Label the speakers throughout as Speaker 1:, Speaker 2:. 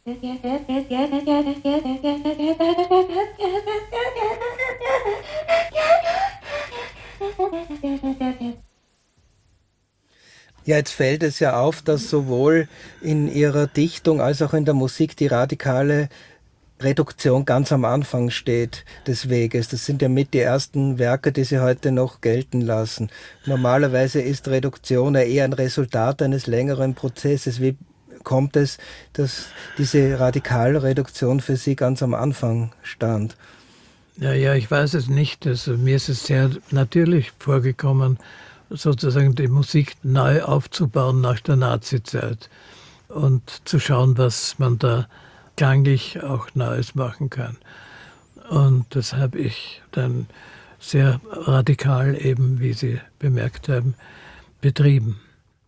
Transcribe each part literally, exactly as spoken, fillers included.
Speaker 1: Ja, jetzt fällt es ja auf, dass sowohl in Ihrer Dichtung als auch in der Musik die radikale Reduktion ganz am Anfang steht des Weges. Das sind ja mit die ersten Werke, die Sie heute noch gelten lassen. Normalerweise ist Reduktion ja eher ein Resultat eines längeren Prozesses. Wie kommt es, dass diese radikale Reduktion für Sie ganz am Anfang stand?
Speaker 2: Ja, ja, ich weiß es nicht. Also mir ist es sehr natürlich vorgekommen, sozusagen die Musik neu aufzubauen nach der Nazizeit und zu schauen, was man da klanglich auch Neues machen kann. Und das habe ich dann sehr radikal eben, wie Sie bemerkt haben, betrieben.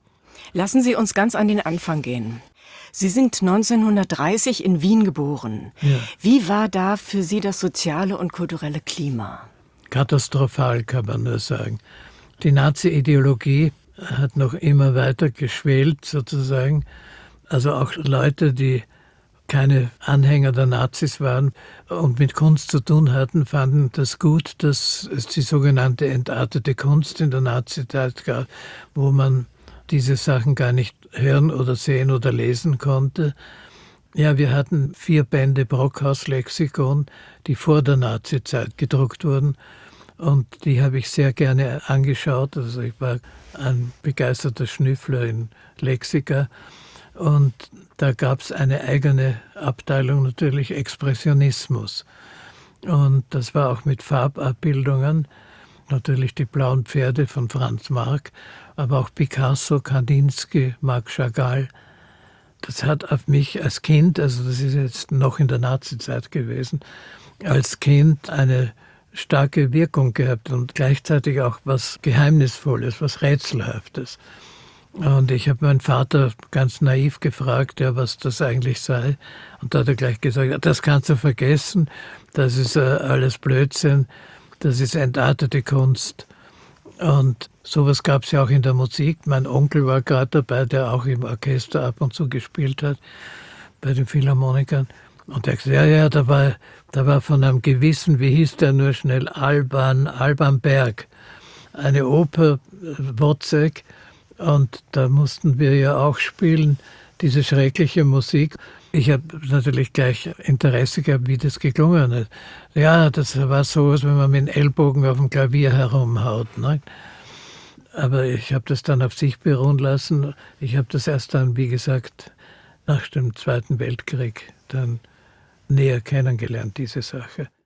Speaker 3: Lassen Sie uns ganz an den Anfang gehen. Sie sind neunzehnhundertdreißig in Wien geboren.
Speaker 2: Ja.
Speaker 3: Wie war da für Sie das soziale und kulturelle Klima?
Speaker 2: Katastrophal, kann man nur sagen. Die Nazi-Ideologie hat noch immer weiter geschwelt, sozusagen. Also auch Leute, die keine Anhänger der Nazis waren und mit Kunst zu tun hatten, fanden das gut, dass es die sogenannte entartete Kunst in der Nazizeit gab, wo man diese Sachen gar nicht hören oder sehen oder lesen konnte. Ja, wir hatten vier Bände Brockhaus-Lexikon, die vor der Nazizeit gedruckt wurden. Und die habe ich sehr gerne angeschaut. Also ich war ein begeisterter Schnüffler in Lexika. Und da gab es eine eigene Abteilung, natürlich Expressionismus. Und das war auch mit Farbabbildungen. Natürlich die blauen Pferde von Franz Marc, aber auch Picasso, Kandinsky, Marc Chagall. Das hat auf mich als Kind, also das ist jetzt noch in der Nazizeit gewesen, als Kind eine starke Wirkung gehabt und gleichzeitig auch was Geheimnisvolles, was Rätselhaftes. Und ich habe meinen Vater ganz naiv gefragt, ja, was das eigentlich sei. Und da hat er gleich gesagt, das kannst du vergessen, das ist äh, alles Blödsinn, das ist entartete Kunst. Und sowas gab es ja auch in der Musik. Mein Onkel war gerade dabei, der auch im Orchester ab und zu gespielt hat, bei den Philharmonikern. Und er hat gesagt, ja, ja, da war, da war von einem gewissen, wie hieß der nur schnell, Alban, Alban Berg, eine Oper, Wozzeck. Und da mussten wir ja auch spielen, diese schreckliche Musik. Ich habe natürlich gleich Interesse gehabt, wie das geklungen hat. Ja, das war so, als wenn man mit dem Ellbogen auf dem Klavier herumhaut. Ne? Aber ich habe das dann auf sich beruhen lassen. Ich habe das erst dann, wie gesagt, nach dem Zweiten Weltkrieg dann näher kennengelernt, diese Sache.